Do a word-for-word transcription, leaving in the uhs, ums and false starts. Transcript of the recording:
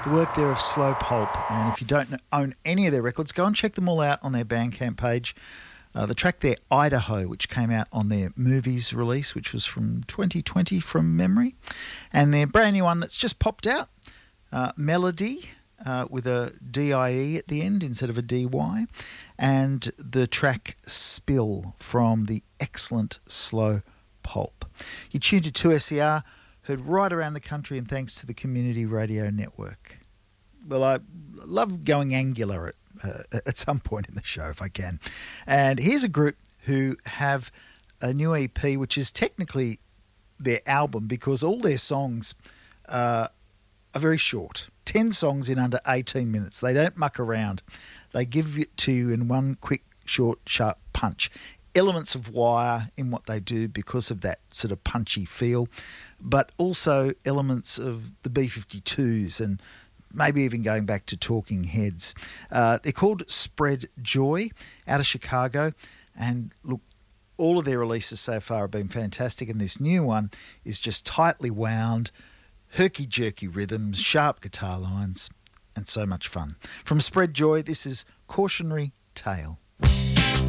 The work there of Slow Pulp. And if you don't own any of their records, go and check them all out on their Bandcamp page. Uh, the track there, Idaho, which came out on their Movies release, which was from twenty twenty from memory. And their brand new one that's just popped out, uh, Melody, uh, with a D I E at the end instead of a D Y. And the track Spill from the excellent Slow Pulp. You tuned to two S E R, heard right around the country, and thanks to the Community Radio Network. Well, I love going angular at Uh, at some point in the show if I can. And here's a group who have a new E P which is technically their album because all their songs uh, are very short. ten songs in under eighteen minutes. They don't muck around. They give it to you in one quick, short, sharp punch. Elements of Wire in what they do because of that sort of punchy feel, but also elements of the B fifty-twos and maybe even going back to Talking Heads. Uh, they're called Spread Joy, out of Chicago. And look, all of their releases so far have been fantastic, and this new one is just tightly wound, herky-jerky rhythms, sharp guitar lines, and so much fun. From Spread Joy, this is Cautionary Tale.